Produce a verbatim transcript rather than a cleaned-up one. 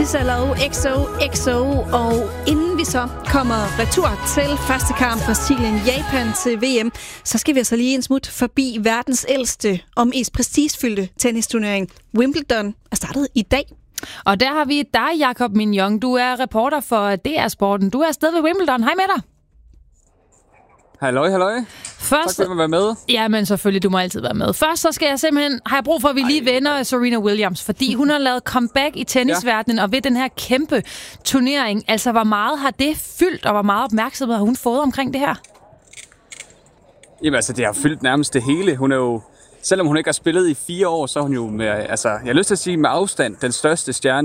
Hello, X O, X O, og inden vi så kommer retur til første kamp Brasilien-Japan til V M, så skal vi altså lige en smut forbi verdens ældste og mest prestigefyldte tennisturnering. Wimbledon er startet i dag. Og der har vi dig, Jakob Mignon. Du er reporter for D R Sporten. Du er afsted ved Wimbledon. Hej med dig. Halløj, halløj. Først, tak for at være med. Ja, men selvfølgelig, du må altid være med. Først så skal jeg simpelthen, har jeg brug for, at vi lige vender Serena Williams, fordi hun har lavet comeback i tennisverdenen, ja. Og ved den her kæmpe turnering, altså hvor meget har det fyldt, og hvor meget opmærksomhed har hun fået omkring det her? Jamen altså, det har fyldt nærmest det hele. Hun er jo, selvom hun ikke har spillet i fire år, så er hun jo med, altså, jeg har lyst til at sige med afstand, den største stjerne